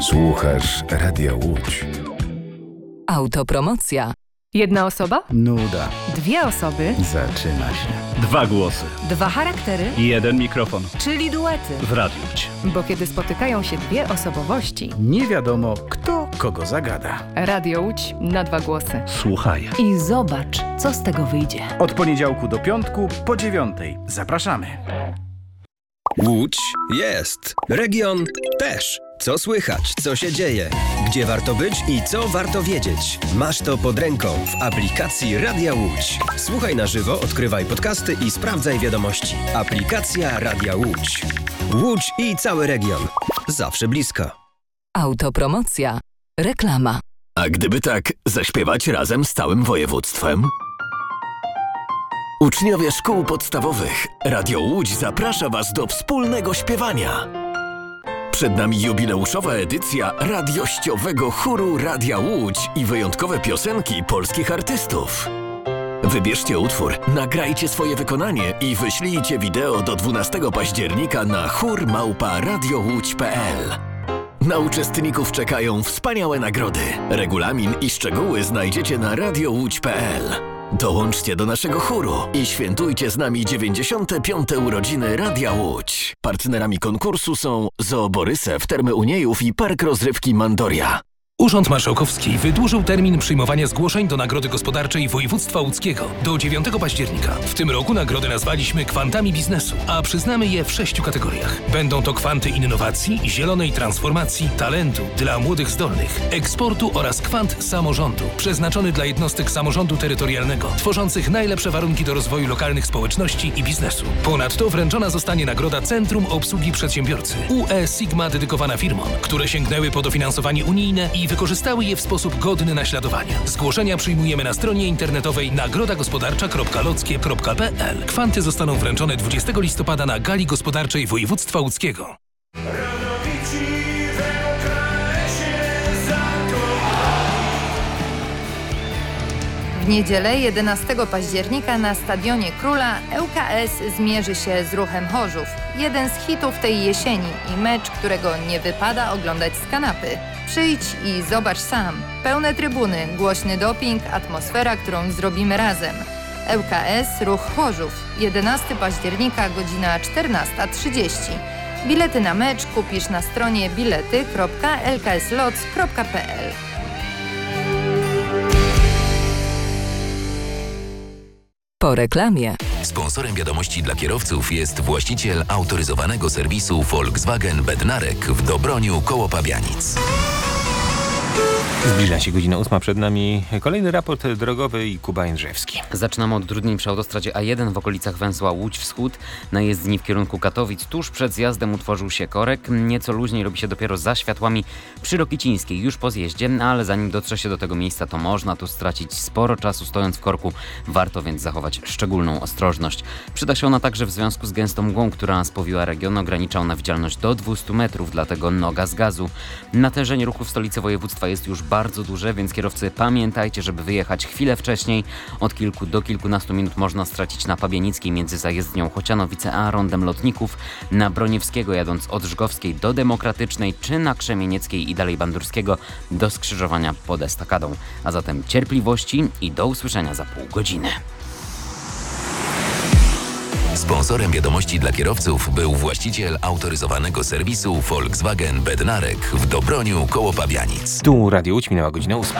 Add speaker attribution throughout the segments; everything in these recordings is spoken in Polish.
Speaker 1: Słuchasz Radia Łódź.
Speaker 2: Autopromocja.
Speaker 3: Jedna osoba?
Speaker 4: Nuda.
Speaker 3: Dwie osoby?
Speaker 4: Zaczyna się.
Speaker 5: Dwa głosy.
Speaker 3: Dwa charaktery?
Speaker 5: Jeden mikrofon.
Speaker 3: Czyli duety.
Speaker 5: W Radiu Łódź.
Speaker 3: Bo kiedy spotykają się dwie osobowości,
Speaker 4: Nie wiadomo, kto kogo zagada.
Speaker 3: Radio Łódź na dwa głosy.
Speaker 5: Słuchaj.
Speaker 3: I zobacz, co z tego wyjdzie.
Speaker 4: Od poniedziałku do piątku po 9:00. Zapraszamy.
Speaker 6: Łódź jest. Region też. Co słychać, co się dzieje, gdzie warto być i co warto wiedzieć. Masz to pod ręką w aplikacji Radia Łódź. Słuchaj na żywo, odkrywaj podcasty i sprawdzaj wiadomości. Aplikacja Radia Łódź. Łódź i cały region. Zawsze blisko.
Speaker 2: Autopromocja. Reklama.
Speaker 7: A gdyby tak zaśpiewać razem z całym województwem? Uczniowie szkół podstawowych, Radio Łódź zaprasza Was do wspólnego śpiewania. Przed nami jubileuszowa edycja radiościowego chóru Radia Łódź i wyjątkowe piosenki polskich artystów. Wybierzcie utwór, nagrajcie swoje wykonanie i wyślijcie wideo do 12 października na chór@radiołódź.pl. Na uczestników czekają wspaniałe nagrody. Regulamin i szczegóły znajdziecie na radiołódź.pl. Dołączcie do naszego chóru i świętujcie z nami 95. urodziny Radia Łódź. Partnerami konkursu są Zoo Borysew, Termy Uniejów i Park Rozrywki Mandoria.
Speaker 8: Urząd Marszałkowski wydłużył termin przyjmowania zgłoszeń do Nagrody Gospodarczej Województwa Łódzkiego do 9 października. W tym roku nagrody nazwaliśmy Kwantami Biznesu, a przyznamy je w 6 kategoriach. Będą to kwanty innowacji, zielonej transformacji, talentu dla młodych zdolnych, eksportu oraz kwant samorządu, przeznaczony dla jednostek samorządu terytorialnego, tworzących najlepsze warunki do rozwoju lokalnych społeczności i biznesu. Ponadto wręczona zostanie nagroda Centrum Obsługi Przedsiębiorcy UE Sigma dedykowana firmom, które sięgnęły po dofinansowanie unijne i wykorzystały je w sposób godny naśladowania. Zgłoszenia przyjmujemy na stronie internetowej nagrodagospodarcza.lockie.pl. Kwanty zostaną wręczone 20 listopada na Gali Gospodarczej Województwa Łódzkiego.
Speaker 9: W niedzielę 11 października na Stadionie Króla ŁKS zmierzy się z Ruchem Chorzów. Jeden z hitów tej jesieni i mecz, którego nie wypada oglądać z kanapy. Przyjdź i zobacz sam. Pełne trybuny, głośny doping, atmosfera, którą zrobimy razem. ŁKS Ruch Chorzów. 11 października, godzina 14:30. Bilety na mecz kupisz na stronie bilety.lkslots.pl.
Speaker 2: Po reklamie.
Speaker 7: Sponsorem wiadomości dla kierowców jest właściciel autoryzowanego serwisu Volkswagen Bednarek w Dobroniu koło Pabianic.
Speaker 10: Zbliża się godzina 8, przed nami kolejny raport drogowy i Kuba Jędrzejewski.
Speaker 11: Zaczynamy od utrudnień przy autostradzie A1 w okolicach węzła Łódź Wschód. Na jezdni w kierunku Katowic tuż przed zjazdem utworzył się korek. Nieco luźniej robi się dopiero za światłami przy Rokicińskiej, już po zjeździe, ale zanim dotrze się do tego miejsca, to można tu stracić sporo czasu stojąc w korku. Warto więc zachować szczególną ostrożność. Przyda się ona także w związku z gęstą mgłą, która spowiła region. Ogranicza ona widzialność do 200 metrów, dlatego noga z gazu. Natężenie ruchu w stolicy województwa jest już bardzo duże, więc kierowcy pamiętajcie, żeby wyjechać chwilę wcześniej. Od kilku do kilkunastu minut można stracić na Pabienickiej między zajezdnią Chocianowice a rondem Lotników, na Broniewskiego jadąc od Żgowskiej do Demokratycznej, czy na Krzemienieckiej i dalej Bandurskiego do skrzyżowania pod estakadą. A zatem cierpliwości i do usłyszenia za pół godziny.
Speaker 7: Sponsorem wiadomości dla kierowców był właściciel autoryzowanego serwisu Volkswagen Bednarek w Dobroniu koło Pabianic.
Speaker 10: Tu Radio Łódź, minęła godzina 8.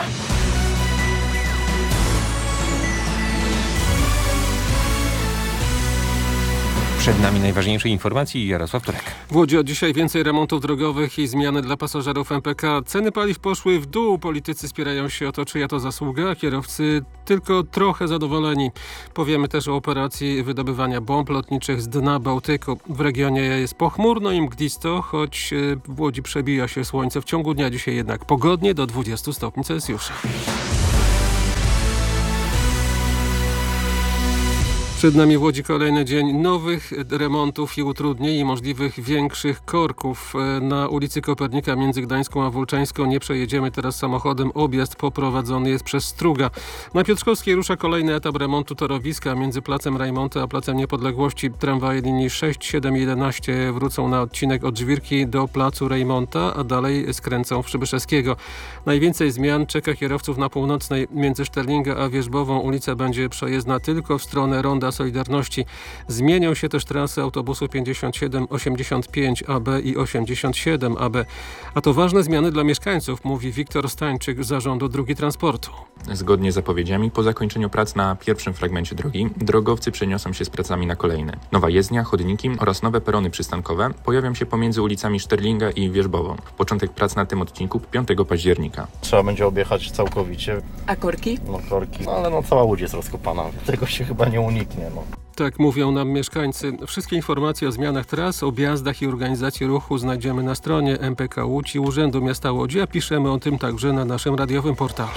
Speaker 10: Przed nami najważniejsze informacje i Jarosław Turek.
Speaker 12: W Łodzi od dzisiaj więcej remontów drogowych i zmiany dla pasażerów MPK. Ceny paliw poszły w dół. Politycy spierają się o to, czyja to zasługa, a kierowcy tylko trochę zadowoleni. Powiemy też o operacji wydobywania bomb lotniczych z dna Bałtyku. W regionie jest pochmurno i mglisto, choć w Łodzi przebija się słońce. W ciągu dnia dzisiaj jednak pogodnie do 20 stopni Celsjusza. Przed nami w Łodzi kolejny dzień nowych remontów i utrudnień i możliwych większych korków. Na ulicy Kopernika między Gdańską a Włoczańską nie przejedziemy teraz samochodem. Objazd poprowadzony jest przez Struga. Na Piotrkowskiej rusza kolejny etap remontu torowiska między Placem Rajmonta a Placem Niepodległości. Tramwaje linii 6, 7 i 11 wrócą na odcinek od Żwirki do Placu Rejmonta, a dalej skręcą w Przybyszewskiego. Najwięcej zmian czeka kierowców na północnej. Między Szterlinga a Wierzbową ulica będzie przejezdna tylko w stronę Ronda Solidarności. Zmienią się też trasy autobusu 57, 85 AB i 87 AB. A to ważne zmiany dla mieszkańców, mówi Wiktor Stańczyk z Zarządu Dróg i Transportu.
Speaker 13: Zgodnie z zapowiedziami, po zakończeniu prac na pierwszym fragmencie drogi, drogowcy przeniosą się z pracami na kolejne. Nowa jezdnia, chodniki oraz nowe perony przystankowe pojawią się pomiędzy ulicami Szterlinga i Wierzbową. Początek prac na tym odcinku 5 października.
Speaker 14: Trzeba będzie objechać całkowicie.
Speaker 3: A korki?
Speaker 14: No korki, ale cała Łódź jest rozkopana. Tego się chyba nie uniknie.
Speaker 12: Tak mówią nam mieszkańcy. Wszystkie informacje o zmianach tras, objazdach i organizacji ruchu znajdziemy na stronie MPK Łódź i Urzędu Miasta Łodzi, a piszemy o tym także na naszym radiowym portalu.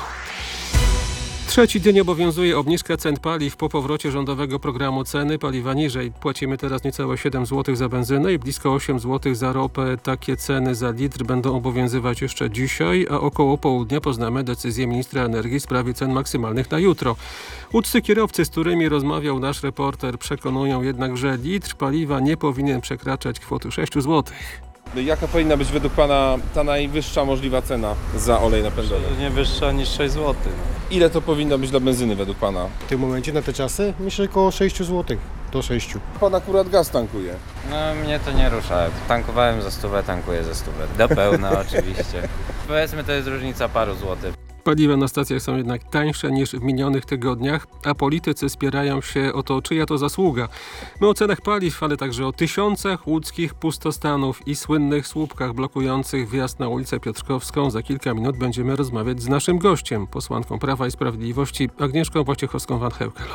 Speaker 12: Trzeci dzień obowiązuje obniżka cen paliw po powrocie rządowego programu Ceny paliwa niżej. Płacimy teraz niecałe 7 zł za benzynę i blisko 8 zł za ropę. Takie ceny za litr będą obowiązywać jeszcze dzisiaj, a około południa poznamy decyzję ministra energii w sprawie cen maksymalnych na jutro. Łódzcy kierowcy, z którymi rozmawiał nasz reporter, przekonują jednak, że litr paliwa nie powinien przekraczać kwoty 6 zł.
Speaker 15: Jaka powinna być według Pana ta najwyższa możliwa cena za olej napędowy?
Speaker 16: Nie wyższa niż 6 zł.
Speaker 15: Ile to powinno być dla benzyny według Pana?
Speaker 17: W tym momencie na te czasy myślę około 6 zł do 6.
Speaker 15: Pan akurat gaz tankuje.
Speaker 16: No mnie to nie rusza. Tankowałem za 100, tankuję za 100. Do pełna oczywiście. Powiedzmy, to jest różnica paru złotych.
Speaker 12: Paliwa na stacjach są jednak tańsze niż w minionych tygodniach, a politycy spierają się o to, czyja to zasługa. My o cenach paliw, ale także o tysiącach łódzkich pustostanów i słynnych słupkach blokujących wjazd na ulicę Piotrkowską. Za kilka minut będziemy rozmawiać z naszym gościem, posłanką Prawa i Sprawiedliwości Agnieszką Wojciechowską-Van Heukelą.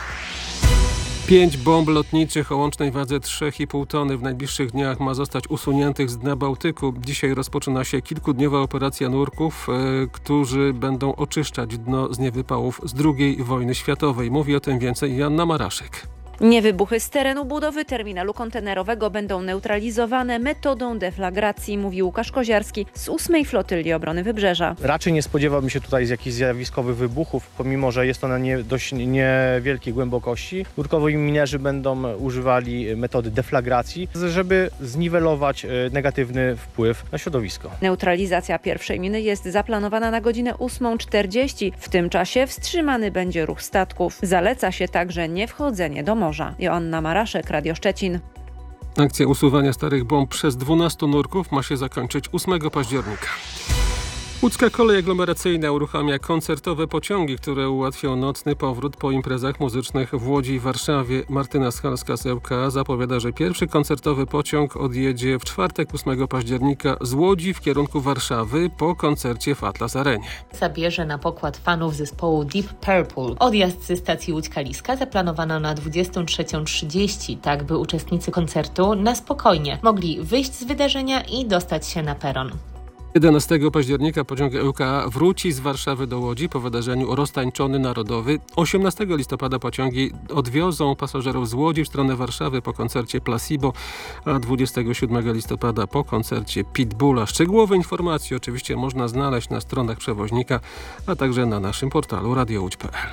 Speaker 12: 5 bomb lotniczych o łącznej wadze 3,5 tony w najbliższych dniach ma zostać usuniętych z dna Bałtyku. Dzisiaj rozpoczyna się kilkudniowa operacja nurków, którzy będą oczyszczać dno z niewypałów z II wojny światowej. Mówi o tym więcej Joanna Maraszek.
Speaker 18: Niewybuchy z terenu budowy terminalu kontenerowego będą neutralizowane metodą deflagracji, mówi Łukasz Koziarski z 8. Flotyli Obrony Wybrzeża.
Speaker 17: Raczej nie spodziewałbym się tutaj z jakichś zjawiskowych wybuchów, pomimo że jest to na dość niewielkiej głębokości. Nurkowi minerzy będą używali metody deflagracji, żeby zniwelować negatywny wpływ na środowisko.
Speaker 18: Neutralizacja pierwszej miny jest zaplanowana na godzinę 8:40. W tym czasie wstrzymany będzie ruch statków. Zaleca się także niewchodzenie do morza. Joanna Maraszek, Radio Szczecin.
Speaker 12: Akcja usuwania starych bomb przez 12 nurków ma się zakończyć 8 października. Łódzka kolej aglomeracyjna uruchamia koncertowe pociągi, które ułatwią nocny powrót po imprezach muzycznych w Łodzi i Warszawie. Martyna Schalska z ŁKA zapowiada, że pierwszy koncertowy pociąg odjedzie w czwartek 8 października z Łodzi w kierunku Warszawy po koncercie w Atlas Arenie.
Speaker 19: Zabierze na pokład fanów zespołu Deep Purple. Odjazd ze stacji Łódź-Kaliska zaplanowano na 23:30, tak by uczestnicy koncertu na spokojnie mogli wyjść z wydarzenia i dostać się na peron.
Speaker 12: 11 października pociąg ŁKA wróci z Warszawy do Łodzi po wydarzeniu Roztańczony Narodowy. 18 listopada pociągi odwiozą pasażerów z Łodzi w stronę Warszawy po koncercie Placebo, a 27 listopada po koncercie Pitbulla. Szczegółowe informacje oczywiście można znaleźć na stronach przewoźnika, a także na naszym portalu radiołódź.pl.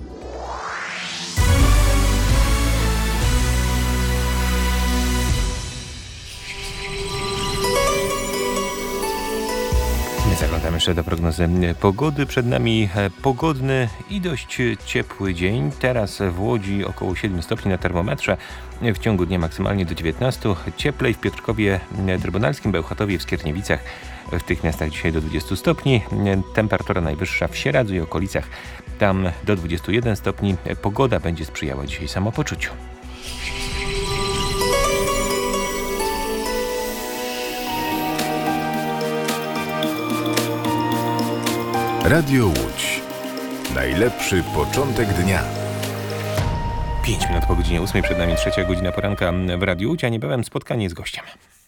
Speaker 10: Zaglądamy jeszcze do prognozy pogody. Przed nami pogodny i dość ciepły dzień. Teraz w Łodzi około 7 stopni na termometrze. W ciągu dnia maksymalnie do 19. Cieplej w Piotrkowie Trybunalskim, Bełchatowie i w Skierniewicach. W tych miastach dzisiaj do 20 stopni. Temperatura najwyższa w Sieradzu i okolicach. Tam do 21 stopni. Pogoda będzie sprzyjała dzisiaj samopoczuciu.
Speaker 1: Radio Łódź. Najlepszy początek dnia.
Speaker 10: 5 minut po godzinie 8, przed nami 3 godzina poranka w Radiu Łódź, a niebawem spotkanie z gościem.